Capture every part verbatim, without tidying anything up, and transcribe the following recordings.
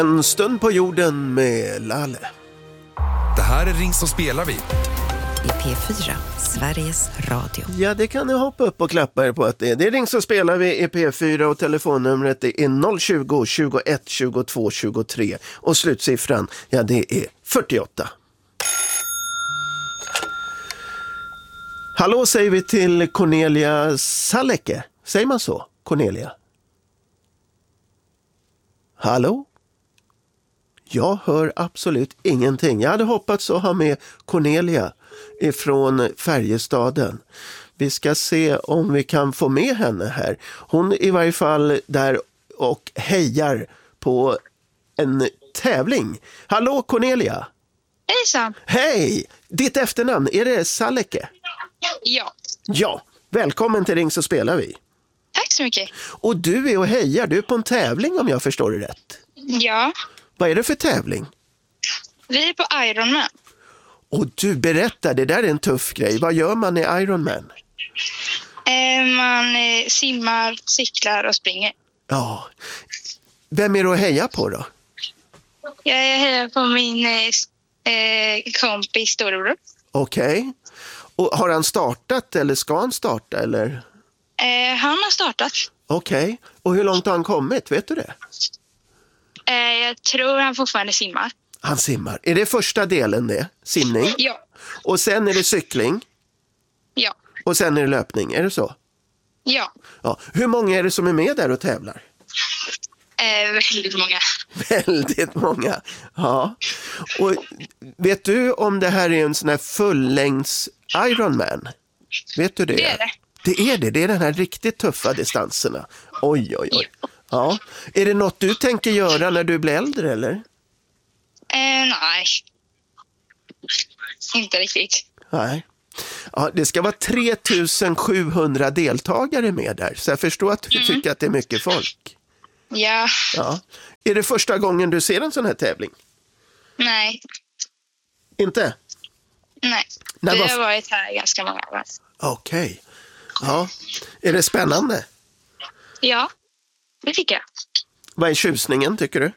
En stund på jorden med Lalle. Det här är Ring så spelar vi. I P fyra, Sveriges Radio. Ja, det kan ni hoppa upp och klappa er på att det är. Det är Ring så spelar vi i P fyra och telefonnumret är noll tjugo, tjugoett, tjugotvå, tjugotre. Och slutsiffran, ja det är fyrtioåtta. Hallå säger vi till Cornelia Saleke. Säger man så? Cornelia? Hallå? Jag hör absolut ingenting. Jag hade hoppats att ha med Cornelia ifrån Färjestaden. Vi ska se om vi kan få med henne här. Hon är i varje fall där och hejar på en tävling. Hallå Cornelia! Hejsan! Hej! Ditt efternamn, är det Saleke? Ja. Ja, välkommen till Ring så spelar vi. Tack så mycket. Och du är och hejar, du är på en tävling om jag förstår det rätt. Ja. Vad är det för tävling? Vi är på Ironman. Och du berättar, det där är en tuff grej. Vad gör man i Ironman? Eh, man eh, simmar, cyklar och springer. Ja. Vem är du att heja på då? Jag hejar på min eh, kompis storebror. Okej. Okay. Och har han startat eller ska han starta eller? Eh, han har startat. Okej. Okay. Och hur långt har han kommit? Vet du det? Eh, jag tror han fortfarande simmar. Han simmar. Är det första delen det? Simning? Ja. Och sen är det cykling? Ja. Och sen är det löpning, är det så? Ja. Ja. Hur många är det som är med där och tävlar? Eh, väldigt många. Väldigt många, ja. Och vet du om det här är en sån här fullängds Ironman? Vet du det? Det är det. Det är det, det är den här riktigt tuffa distanserna. Oj, oj, oj. Ja. Är det något du tänker göra när du blir äldre, eller? Eh, nej. Inte riktigt. Nej. Ja, det ska vara tre tusen sjuhundra deltagare med där. Så jag förstår att du mm. tycker att det är mycket folk. Ja. Ja. Är det första gången du ser en sån här tävling? Nej. Inte? Nej. När Vi var... har varit här ganska många år. Okej. Okay. Ja. Är det spännande? Ja, det tycker jag. Vad är tjusningen, tycker du?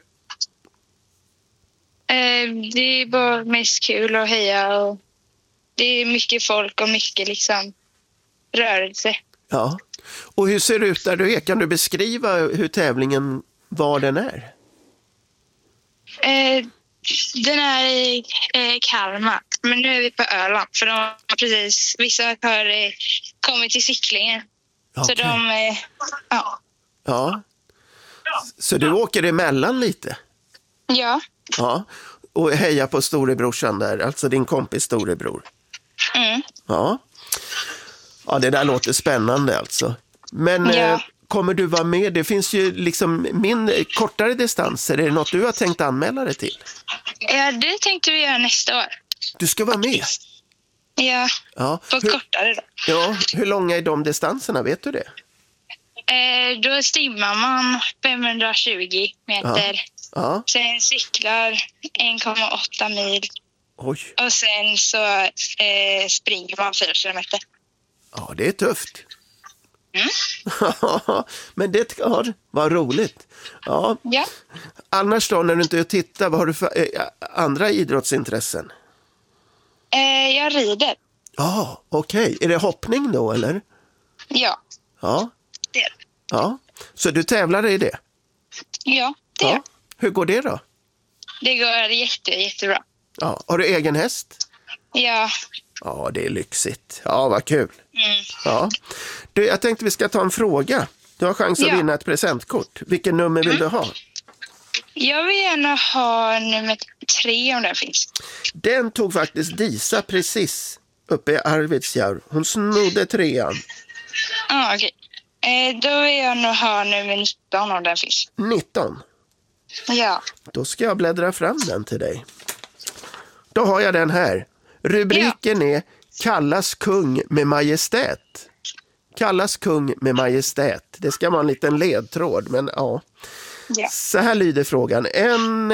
Eh, det är bara mest kul att heja och det är mycket folk och mycket liksom rörelse. Ja. Och hur ser det ut där du är? Kan du beskriva hur tävlingen, var den är? Eh, den är i eh, Kalmar, men nu är vi på Öland för de har precis, vissa har eh, kommit till cyklingen. Okay. Så de, eh, ja. Ja. Så du åker emellan lite? Ja. Ja. Och heja på storebrorsan där, alltså din kompis storebror. Mm. Ja. Ja, det där låter spännande alltså. Men ja. eh, kommer du vara med? Det finns ju liksom min kortare distanser. Är det något du har tänkt anmäla dig till? Ja, det tänkte vi göra nästa år. Du ska vara med? Ja, ja. på hur, kortare då. Ja, hur långa är de distanserna? Vet du det? Eh, då stimmar man femhundratjugo meter. Ja. Ja. Sen cyklar en komma åtta mil. Oj. Och sen så eh, springer man fyra kilometer. Ja, det är tufft. Mm. Men det ja, var roligt. Ja. Ja. Annars då, när du inte tittar, vad har du för eh, andra idrottsintressen? Eh, jag rider. Ja, okej. Okay. Är det hoppning då, eller? Ja. Ja. Det är det. Ja. Så du tävlar i det? Ja, det ja. är. Hur går det då? Det går jätte, jättebra. Ja. Har du egen häst? Ja. Ja, det är lyxigt. Ja, vad kul. Mm. Ja. Du, jag tänkte vi ska ta en fråga. Du har chans att ja. vinna ett presentkort. Vilken nummer vill mm. du ha? Jag vill gärna ha nummer tre om den finns. Den tog faktiskt Disa precis uppe i Arvidsjaur. Hon snodde trean. Ja, ah, okej. Okay. Eh, då vill jag nog ha nummer nitton om den finns. nitton? Ja. Då ska jag bläddra fram den till dig. Då har jag den här. Rubriken ja. är Kallas kung med majestät. Kallas kung med majestät. Det ska vara en liten ledtråd, men ja. ja. Så här lyder frågan. En,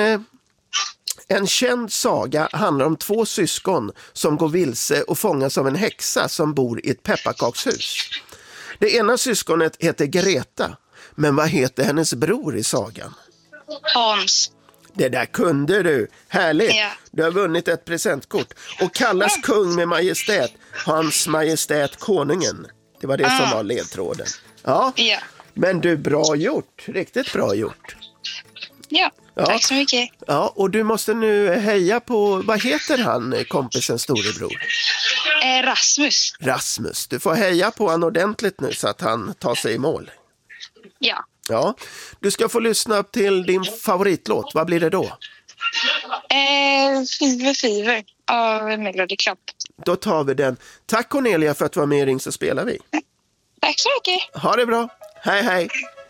en känd saga handlar om två syskon som går vilse och fångas av en häxa som bor i ett pepparkakshus. Det ena syskonet heter Greta, men vad heter hennes bror i sagan? Hans. Det där kunde du. Härligt. Ja. Du har vunnit ett presentkort. Och kallas kung med majestät. Hans majestät konungen. Det var det som var ledtråden. Ja. Ja. Men du, bra gjort. Riktigt bra gjort. Ja, Ja. tack så mycket. Ja, och du måste nu heja på, vad heter han, kompisens storebror? Eh, Rasmus. Rasmus. Du får heja på han ordentligt nu så att han tar sig i mål. Ja. Ja, du ska få lyssna till din favoritlåt. Vad blir det då? Eh, Fever Fever av Melody Club. Då tar vi den. Tack Cornelia för att du var med i Ring så spelar vi. Tack så mycket. Ha det bra. Hej hej.